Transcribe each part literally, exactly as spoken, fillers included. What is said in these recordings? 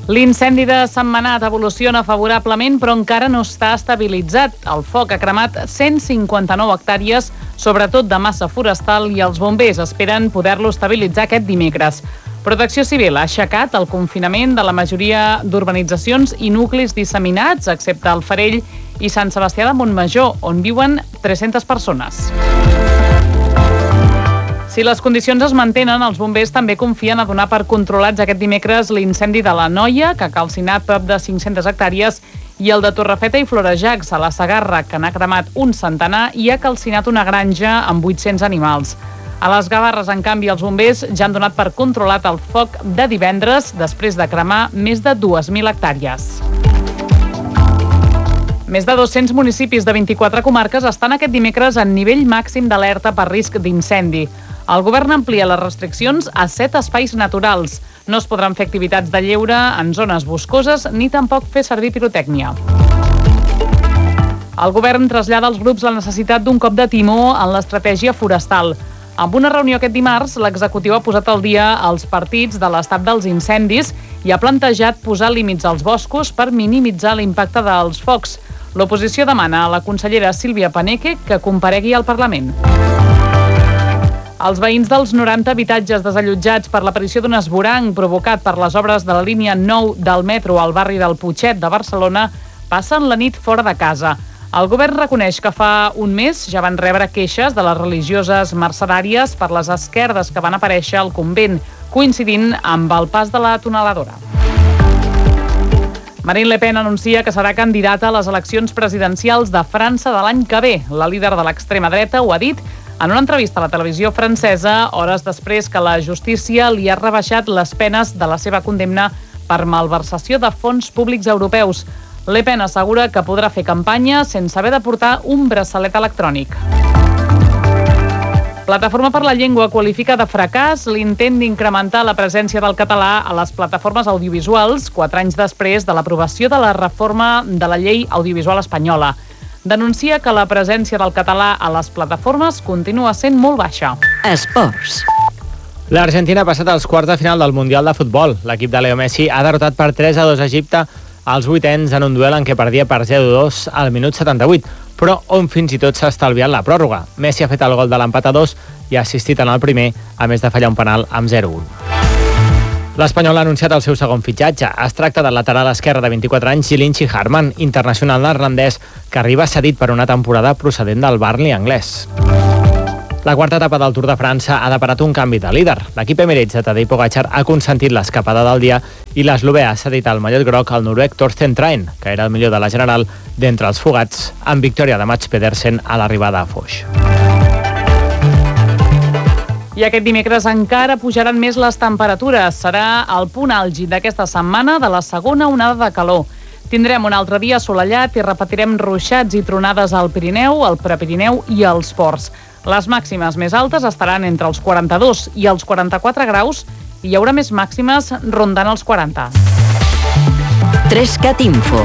L'incendi de Sentmenat evoluciona favorablement, però encara no està estabilitzat. El foc ha cremat cent cinquanta-nou hectàrees, sobretot de massa forestal, i els bombers esperen poder-lo estabilitzar aquest dimecres. Protecció Civil ha aixecat el confinament de la majoria d'urbanitzacions i nuclis disseminats, excepte el Farell i Sant Sebastià de Montmajor, on viuen tres-centes persones. Si les condicions es mantenen, els bombers també confien a donar per controlats aquest dimecres l'incendi de la Noia, que ha calcinat prop de cinc-centes hectàrees, i el de Torrefeta i Florejacs, a la Segarra, que n'ha cremat un centenar i ha calcinat una granja amb vuit-cents animals. A les Gavarres, en canvi, els bombers ja han donat per controlat el foc de divendres, després de cremar més de dues mil hectàrees. Més de dos-cents municipis de vint-i-quatre comarques estan aquest dimecres en nivell màxim d'alerta per risc d'incendi. El govern amplia les restriccions a set espais naturals. No es podran fer activitats de lleure en zones boscoses ni tampoc fer servir pirotècnia. El govern trasllada als grups la necessitat d'un cop de timó en l'estratègia forestal. Amb una reunió aquest dimarts, l'executiu ha posat al dia els partits de l'estat dels incendis i ha plantejat posar límits als boscos per minimitzar l'impacte dels focs. L'oposició demana a la consellera Sílvia Paneque que comparegui al Parlament. Els veïns dels noranta habitatges desallotjats per l'aparició d'un esvoranc provocat per les obres de la línia nou del metro al barri del Putxet de Barcelona passen la nit fora de casa. El govern reconeix que fa un mes ja van rebre queixes de les religioses mercedàries per les esquerdes que van aparèixer al convent, coincidint amb el pas de la tuneladora. Marine Le Pen anuncia que serà candidata a les eleccions presidencials de França de l'any que ve. La líder de l'extrema dreta ho ha dit en una entrevista a la televisió francesa, hores després que la justícia li ha rebaixat les penes de la seva condemna per malversació de fons públics europeus. Le Pen assegura que podrà fer campanya sense haver de portar un braçalet electrònic. Plataforma per la Llengua qualifica de fracàs l'intent d'incrementar la presència del català a les plataformes audiovisuals quatre anys després de l'aprovació de la reforma de la llei audiovisual espanyola. Denuncia que la presència del català a les plataformes continua sent molt baixa. Esports. L'Argentina ha passat als quarts de final del Mundial de Futbol. L'equip de Leo Messi ha derrotat per tres a dos a Egipte als vuitens en un duel en què perdia per zero a dos al minut setanta-vuit, però on fins i tot s'ha estalviat la pròrroga. Messi ha fet el gol de l'empat a dos i ha assistit en el primer, a més de fallar un penal amb zero a un. L'Espanyol ha anunciat el seu segon fitxatge. Es tracta del lateral esquerre de vint-i-quatre anys, Jilinchi Harman, internacional neerlandès, que arriba cedit per una temporada procedent del Burnley anglès. La quarta etapa del Tour de França ha deparat un canvi de líder. L'equip Emirates de Tadej Pogačar ha consentit l'escapada del dia i l'eslovè ha cedit el mallot groc al noruec Torsten Train, que era el millor de la general d'entre els fugats, amb victòria de Mats Pedersen a l'arribada a Foix. I aquest dimecres encara pujaran més les temperatures. Serà el punt àlgid d'aquesta setmana de la segona onada de calor. Tindrem un altre dia assolellat i repetirem ruixats i tronades al Pirineu, al Prepirineu i als ports. Les màximes més altes estaran entre els quaranta-dos i els quaranta-quatre graus i hi haurà més màximes rondant els quaranta. Trescat Info.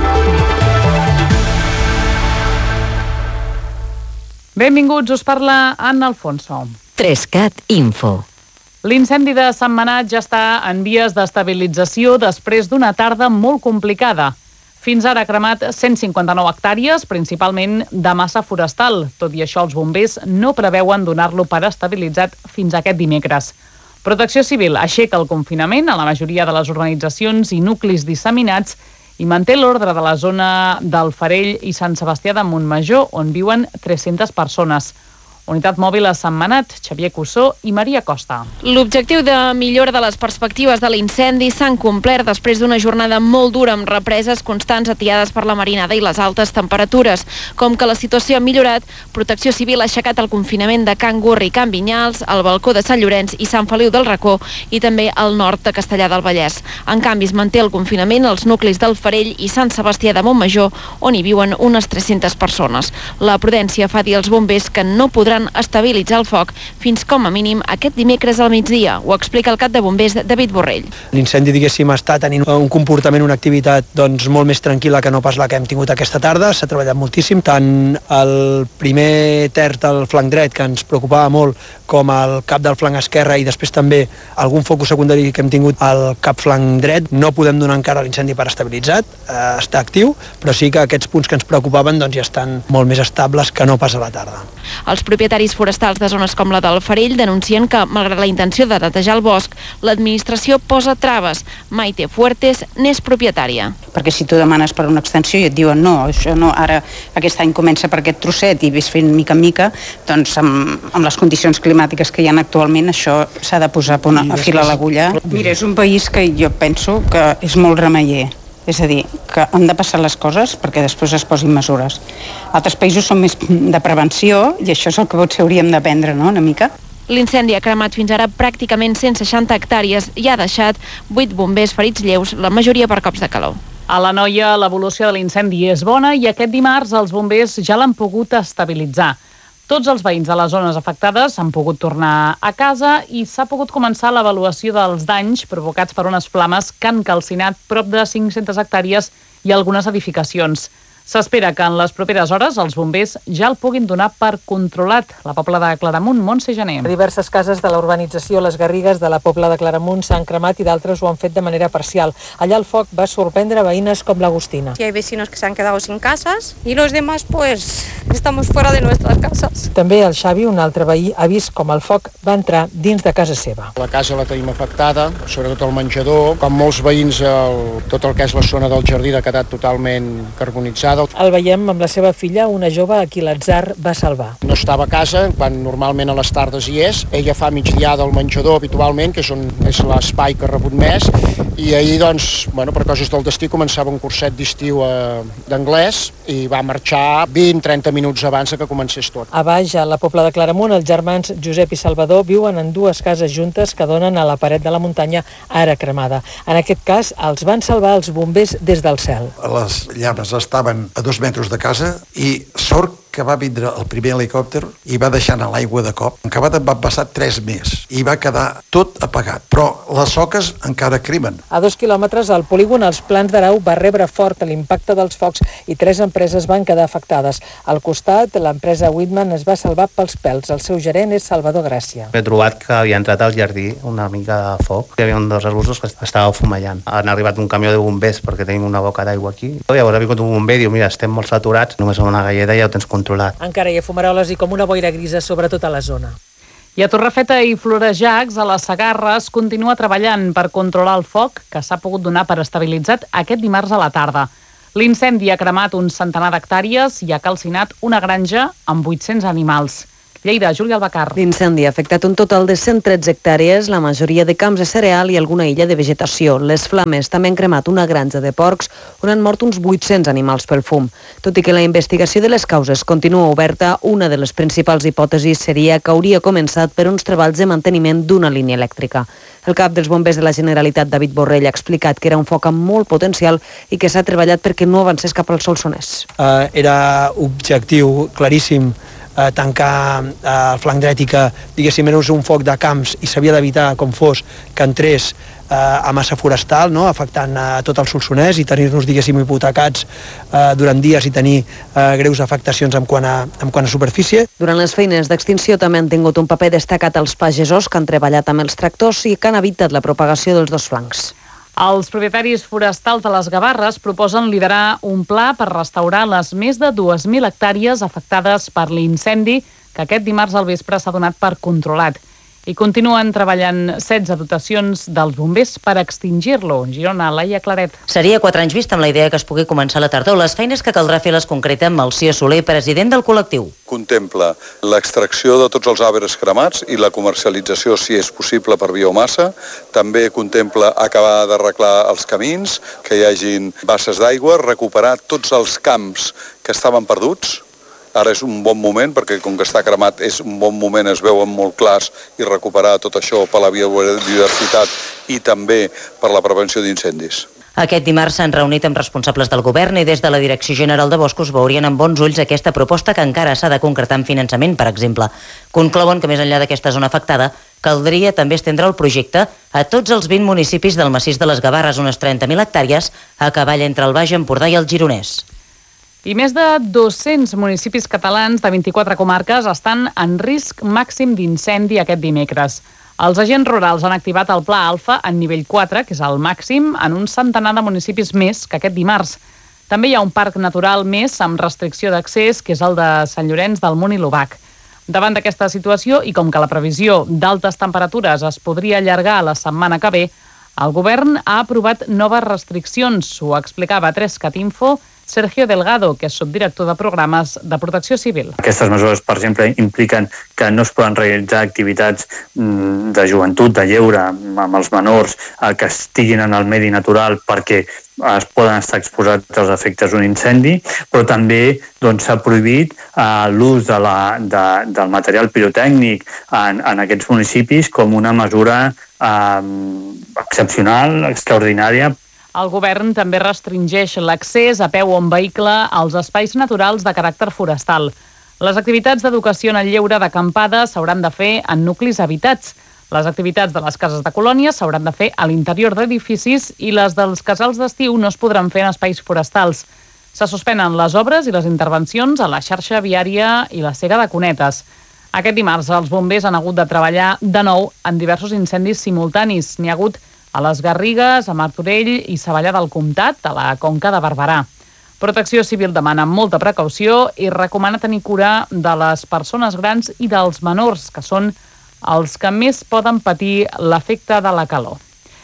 Benvinguts, us parla Anna Alfonso. Trescat Info. L'incendi de Sentmenat ja està en vies d'estabilització després d'una tarda molt complicada. Fins ara ha cremat cent cinquanta-nou hectàrees, principalment de massa forestal. Tot i això, els bombers no preveuen donar-lo per estabilitzat fins aquest dimecres. Protecció Civil aixeca el confinament a la majoria de les urbanitzacions i nuclis disseminats i manté l'ordre de la zona del Farell i Sant Sebastià de Montmajor, on viuen tres-centes persones. Unitat mòbil a Sentmenat, Xavier Cussó i Maria Costa. L'objectiu de millora de les perspectives de l'incendi s'han complert després d'una jornada molt dura amb represes constants atiades per la marinada i les altes temperatures. Com que la situació ha millorat, Protecció Civil ha aixecat el confinament de Can Gurri i Can Vinyals, el balcó de Sant Llorenç i Sant Feliu del Racó i també al nord de Castellar del Vallès. En canvi, es manté el confinament als nuclis del Farell i Sant Sebastià de Montmajor, on hi viuen unes tres-centes persones. La prudència fa dir als bombers que no podran podran estabilitzar el foc fins com a mínim aquest dimecres al migdia. Ho explica el cap de bombers David Borrell. L'incendi, diguéssim, està tenint un comportament, una activitat doncs, molt més tranquil·la que no pas la que hem tingut aquesta tarda. S'ha treballat moltíssim, tant el primer terç del flanc dret, que ens preocupava molt, com el cap del flanc esquerre i després també algun focus secundari que hem tingut al cap flanc dret. No podem donar encara l'incendi per estabilitzat, eh, està actiu, però sí que aquests punts que ens preocupaven doncs, ja estan molt més estables que no pas a la tarda. Els propietaris forestals de zones com la del Farell denuncien que, malgrat la intenció de netejar el bosc, l'administració posa traves. Maite Fuertes n'és propietària. Perquè si tu demanes per una extensió i et diuen no, això no, ara aquest any comença per aquest trosset i ves fent mica en mica, doncs amb, amb les condicions climàtiques que hi ha actualment això s'ha de posar a, punt, a fil a l'agulla. Mira, és un país que jo penso que és molt remeller. És a dir, que han de passar les coses perquè després es posin mesures. Altres països són més de prevenció i això és el que potser hauríem d'aprendre, no?, una mica. L'incendi ha cremat fins ara pràcticament cent seixanta hectàrees i ha deixat vuit bombers ferits lleus, la majoria per cops de calor. A l'Anoia l'evolució de l'incendi és bona i aquest dimarts els bombers ja l'han pogut estabilitzar. Tots els veïns de les zones afectades han pogut tornar a casa i s'ha pogut començar l'avaluació dels danys provocats per unes flames que han calcinat prop de cinc-centes hectàrees i algunes edificacions. S'espera que en les properes hores els bombers ja el puguin donar per controlat. La Pobla de Claramunt, Montse Gené. Diverses cases de la urbanització Les Garrigues de la Pobla de Claramunt s'han cremat i d'altres ho han fet de manera parcial. Allà el foc va sorprendre veïnes com l'Agustina. Hay vecinos que se han quedado sin casas y los demás pues estamos fuera de nuestras casas. També el Xavi, un altre veí, ha vist com el foc va entrar dins de casa seva. La casa la tenim afectada, sobretot el menjador. Com molts veïns, el, tot el que és la zona del jardí ha quedat totalment carbonitzada. El veiem amb la seva filla, una jove a qui l'atzar va salvar. No estava a casa, quan normalment a les tardes hi és. Ella fa migdiada al menjador habitualment, que és, on, és l'espai que ha rebut més, i ahir, doncs, bueno, per coses del destí, començava un curset d'estiu eh, d'anglès i va marxar vint a trenta minuts abans que comencés tot. A baix, a la Pobla de Claramunt, els germans Josep i Salvador viuen en dues cases juntes que donen a la paret de la muntanya ara cremada. En aquest cas, els van salvar els bombers des del cel. Les llames estaven a dos metres de casa i sort que va vindre el primer helicòpter i va deixar anar l'aigua de cop. En acabat en van passar tres més i va quedar tot apagat, però les soques encara cremen. A dos quilòmetres al polígon Els Plans d'Arau va rebre fort l'impacte dels focs i tres empreses van quedar afectades. Al costat, l'empresa Whitman es va salvar pels pèls. El seu gerent és Salvador Gràcia. He trobat que havia entrat al jardí una mica de foc. Hi havia un dels arbustos que estava fumellant. Han arribat un camió de bombers perquè tenim una boca d'aigua aquí. Llavors ha vingut un bomber i diu, mira, estem molt saturats, només amb una galleda ja ho tens controlat. Encara hi ha fumaroles i com una boira grisa, sobretot a la zona. I a Torrefeta i Florejacs, a les Segarres, continua treballant per controlar el foc que s'ha pogut donar per estabilitzat aquest dimarts a la tarda. L'incendi ha cremat un centenar d'hectàrees i ha calcinat una granja amb vuit-cents animals. Lleida, Júlia Albacar. L'incendi ha afectat un total de cent tretze hectàrees, la majoria de camps de cereal i alguna illa de vegetació. Les flames també han cremat una granja de porcs on han mort uns vuit-cents animals pel fum. Tot i que la investigació de les causes continua oberta, una de les principals hipòtesis seria que hauria començat per uns treballs de manteniment d'una línia elèctrica. El cap dels bombers de la Generalitat, David Borrell, ha explicat que era un foc amb molt potencial i que s'ha treballat perquè no avancés cap al Solsonès. Uh, era objectiu claríssim eh, tancar eh, el flanc dret i que, diguéssim, era un foc de camps i s'havia d'evitar, com fos, que entrés eh, a massa forestal, no?, afectant a tot el Solsonès i tenir-nos, diguéssim, hipotecats eh, durant dies i tenir eh, greus afectacions en quant, a, en quant a superfície. Durant les feines d'extinció també han tingut un paper destacat els pagesos que han treballat amb els tractors i que han evitat la propagació dels dos flancs. Els propietaris forestals de les Gavarres proposen liderar un pla per restaurar les més de dues mil hectàrees afectades per l'incendi que aquest dimarts al vespre s'ha donat per controlat. I continuen treballant setze dotacions dels bombers per extingir-lo. Girona, Laia Claret. Seria quatre anys vist amb la idea que es pugui començar la tardor. Les feines que caldrà fer les concreta amb Melcior Soler, president del col·lectiu. Contempla l'extracció de tots els arbres cremats i la comercialització, si és possible, per biomassa. També contempla acabar d'arreglar els camins, que hi hagin basses d'aigua, recuperar tots els camps que estaven perduts. Ara és un bon moment, perquè com que està cremat és un bon moment, es veuen molt clars, i recuperar tot això per la biodiversitat i també per la prevenció d'incendis. Aquest dimarts s'han reunit amb responsables del govern i des de la Direcció General de Boscos veurien amb bons ulls aquesta proposta que encara s'ha de concretar en finançament, per exemple. Conclouen que més enllà d'aquesta zona afectada, caldria també estendre el projecte a tots els vint municipis del massís de les Gavarres, unes trenta mil hectàrees, a cavall entre el Baix Empordà i el Gironès. I més de dos-cents municipis catalans de vint-i-quatre comarques estan en risc màxim d'incendi aquest dimecres. Els agents rurals han activat el Pla Alfa en nivell quatre, que és el màxim, en un centenar de municipis més que aquest dimarts. També hi ha un parc natural més amb restricció d'accés, que és el de Sant Llorenç del Munt i l'Obac. Davant d'aquesta situació, i com que la previsió d'altes temperatures es podria allargar la setmana que ve, el govern ha aprovat noves restriccions. Ho explicava a tres cat info Sergio Delgado, que és subdirector de programes de protecció civil. Aquestes mesures, per exemple, impliquen que no es poden realitzar activitats de joventut, de lleure, amb els menors, que estiguin en el medi natural perquè es poden estar exposats als efectes d'un incendi, però també doncs, s'ha prohibit eh, l'ús de la, de, del material pirotècnic en, en aquests municipis com una mesura eh, excepcional, extraordinària. El govern també restringeix l'accés a peu o en vehicle als espais naturals de caràcter forestal. Les activitats d'educació en el lleure d'acampada s'hauran de fer en nuclis habitats. Les activitats de les cases de colònia s'hauran de fer a l'interior d'edificis i les dels casals d'estiu no es podran fer en espais forestals. Se suspenen les obres i les intervencions a la xarxa viària i la cega de cunetes. Aquest dimarts els bombers han hagut de treballar de nou en diversos incendis simultanis. N'hi ha hagut a les Garrigues, a Martorell i Savallà del Comtat, a la Conca de Barberà. Protecció Civil demana molta precaució i recomana tenir cura de les persones grans i dels menors, que són els que més poden patir l'efecte de la calor.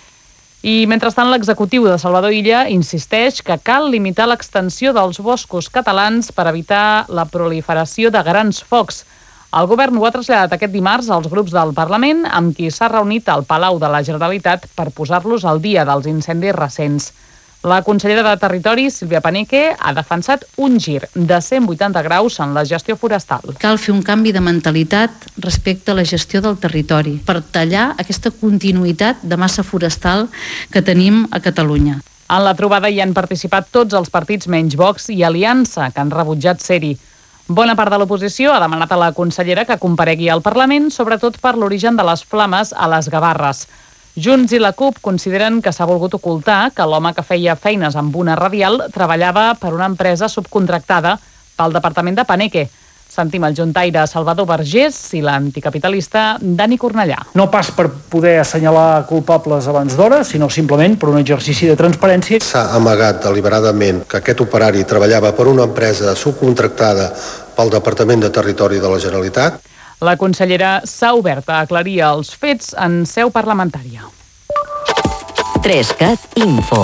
I, mentrestant, l'executiu de Salvador Illa insisteix que cal limitar l'extensió dels boscos catalans per evitar la proliferació de grans focs. El govern ho ha traslladat aquest dimarts als grups del Parlament, amb qui s'ha reunit al Palau de la Generalitat per posar-los al dia dels incendis recents. La consellera de Territori, Sílvia Paneque, ha defensat un gir de cent vuitanta graus en la gestió forestal. Cal fer un canvi de mentalitat respecte a la gestió del territori per tallar aquesta continuïtat de massa forestal que tenim a Catalunya. En la trobada hi han participat tots els partits menys Vox i Aliança, que han rebutjat ser-hi. Bona part de l'oposició ha demanat a la consellera que comparegui al Parlament, sobretot per l'origen de les flames a les Gavarres. Junts i la CUP consideren que s'ha volgut ocultar que l'home que feia feines amb una radial treballava per una empresa subcontractada pel departament de Paneque. Sentim el juntaire Salvador Vergés i l'anticapitalista Dani Cornellà. No pas per poder assenyalar culpables abans d'hora, sinó simplement per un exercici de transparència. S'ha amagat deliberadament que aquest operari treballava per una empresa subcontractada pel Departament de Territori de la Generalitat. La consellera s'ha obert a aclarir els fets en seu parlamentària. tres cat info.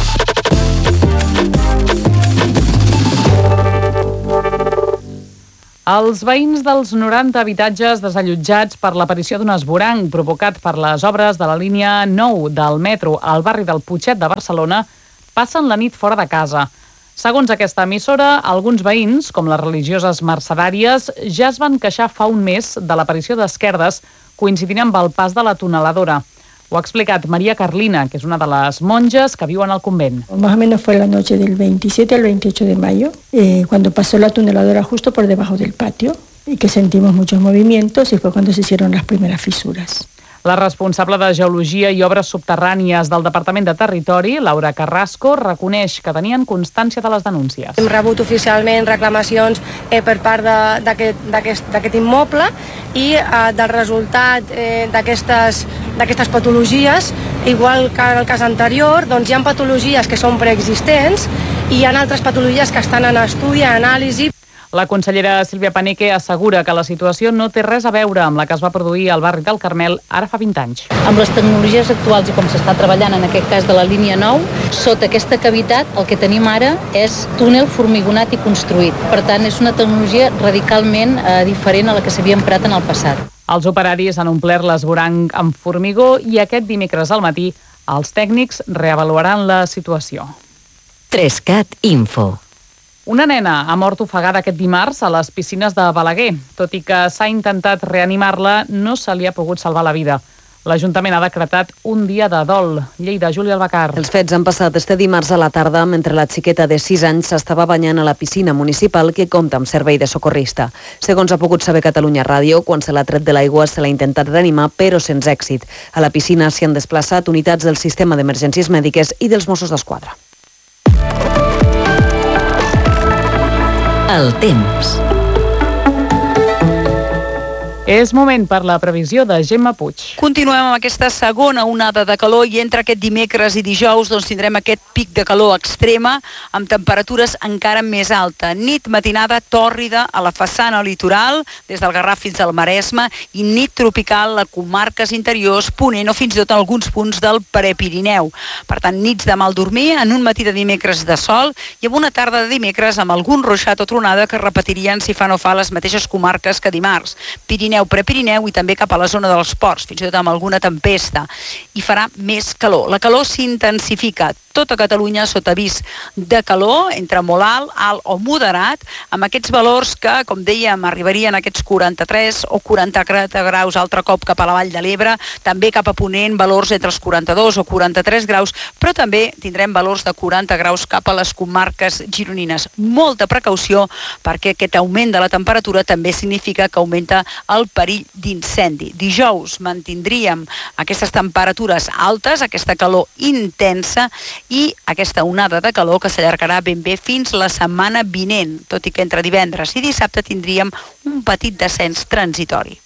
Els veïns dels noranta habitatges desallotjats per l'aparició d'un esvoranc provocat per les obres de la línia nou del metro al barri del Putxet de Barcelona passen la nit fora de casa. Segons aquesta emissora, alguns veïns, com les religioses mercedàries, ja es van queixar fa un mes de l'aparició d'esquerdes coincidint amb el pas de la tuneladora. Ho ha explicat María Carlina, que es una de las monjas que viuen al convent. Más o menos fue la noche del veintisiete al veintiocho de mayo, eh, cuando pasó la tuneladora justo por debajo del patio y que sentimos muchos movimientos y fue cuando se hicieron las primeras fisuras. La responsable de Geologia i Obres Subterrànies del Departament de Territori, Laura Carrasco, reconeix que tenien constància de les denúncies. Hem rebut oficialment reclamacions eh, per part d'aquest immoble i eh, del resultat eh, d'aquestes patologies, igual que en el cas anterior, doncs hi ha patologies que són preexistents i hi ha altres patologies que estan en estudi, en anàlisi. La consellera Sílvia Paneque assegura que la situació no té res a veure amb la que es va produir al barri del Carmel ara fa vint anys. Amb les tecnologies actuals i com s'està treballant en aquest cas de la línia nou, sota aquesta cavitat el que tenim ara és túnel formigonat i construït. Per tant, és una tecnologia radicalment eh, diferent a la que s'havia emprat en el passat. Els operaris han omplert l'esvoranc amb formigó i aquest dimecres al matí els tècnics reavaluaran la situació. tres cat info. Una nena ha mort ofegada aquest dimarts a les piscines de Balaguer. Tot i que s'ha intentat reanimar-la, no se li ha pogut salvar la vida. L'Ajuntament ha decretat un dia de dol. Lleida, Júlia Albacar. Els fets han passat este dimarts a la tarda mentre la xiqueta de sis anys s'estava banyant a la piscina municipal que compta amb servei de socorrista. Segons ha pogut saber Catalunya Ràdio, quan se l'ha tret de l'aigua se l'ha intentat reanimar, però sense èxit. A la piscina s'hi han desplaçat unitats del sistema d'emergències mèdiques i dels Mossos d'Esquadra. El temps. És moment per la previsió de Gemma Puig. Continuem amb aquesta segona onada de calor i entre aquest dimecres i dijous doncs, tindrem aquest pic de calor extrema amb temperatures encara més alta. Nit matinada tòrrida a la façana litoral, des del Garraf fins al Maresme, i nit tropical a comarques interiors, Ponent o fins i tot en alguns punts del Prepirineu. Per tant, nits de mal dormir, en un matí de dimecres de sol i amb una tarda de dimecres amb algun ruixat o tronada que repetirien si fa no fa les mateixes comarques que dimarts. Pirineu, Prepirineu i també cap a la zona dels ports, fins i tot amb alguna tempesta. I farà més calor. La calor s'intensifica. Tota Catalunya sota avís de calor, entre molt alt, alt o moderat, amb aquests valors que, com dèiem, arribarien a aquests quaranta-tres o quaranta graus altre cop cap a la Vall de l'Ebre, també cap a Ponent, valors entre els quaranta-dos o quaranta-tres graus, però també tindrem valors de quaranta graus cap a les comarques gironines. Molta precaució, perquè aquest augment de la temperatura també significa que augmenta el perill d'incendi. Dijous mantindríem aquestes temperatures altes, aquesta calor intensa i aquesta onada de calor que s'allargarà ben bé fins la setmana vinent, tot i que entre divendres i dissabte tindríem un petit descens transitori.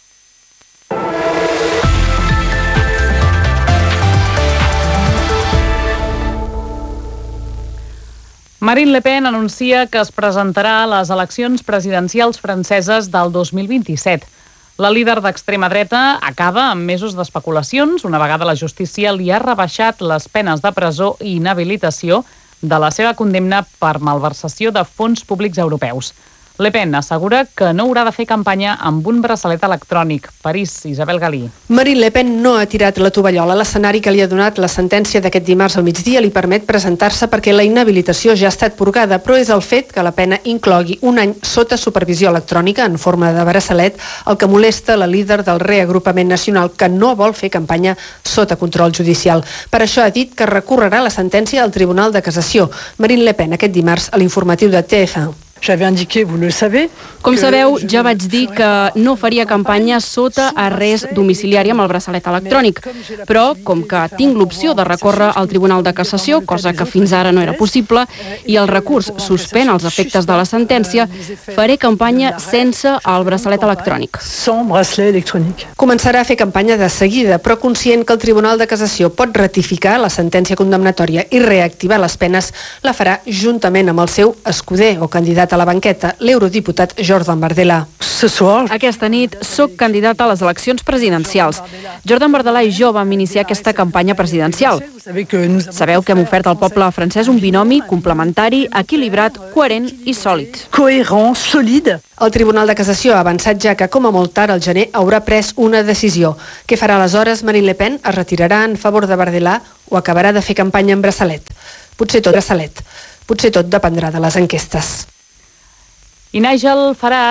Marine Le Pen anuncia que es presentarà a les eleccions presidencials franceses del dos mil vint-i-set. La líder d'extrema dreta acaba amb mesos d'especulacions, una vegada la justícia li ha rebaixat les penes de presó i inhabilitació de la seva condemna per malversació de fons públics europeus. Le Pen assegura que no haurà de fer campanya amb un braçalet electrònic. París, Isabel Galí. Marine Le Pen no ha tirat la tovallola. L'escenari que li ha donat la sentència d'aquest dimarts al migdia li permet presentar-se perquè la inhabilitació ja ha estat purgada, però és el fet que la pena inclogui un any sota supervisió electrònica en forma de braçalet el que molesta la líder del reagrupament nacional, que no vol fer campanya sota control judicial. Per això ha dit que recorrerà la sentència al Tribunal de Cassació. Marine Le Pen aquest dimarts a l'informatiu de T F un. Com sabeu, ja vaig dir que no faria campanya sota arrest domiciliari amb el braçalet electrònic, però com que tinc l'opció de recórrer al Tribunal de Cassació, cosa que fins ara no era possible, i el recurs suspèn els efectes de la sentència, faré campanya sense el braçalet electrònic. Començarà a fer campanya de seguida, però conscient que el Tribunal de Cassació pot ratificar la sentència condemnatòria i reactivar les penes, la farà juntament amb el seu escuder o candidat a la banqueta, l'eurodiputat Jordan Bardella. Aquesta nit soc candidat a les eleccions presidencials. Jordan Bardella i jo vam iniciar aquesta campanya presidencial. Sabeu que hem ofert al poble francès un binomi complementari, equilibrat, coherent i sòlid. Coherent, solide. El Tribunal de Cassació ha avançat ja que, com a molt tard, al gener haurà pres una decisió. Què farà aleshores Marine Le Pen? Es retirarà en favor de Bardella o acabarà de fer campanya en braçalet? Potser tot braçalet. Potser tot dependrà de les enquestes. I Nigel farà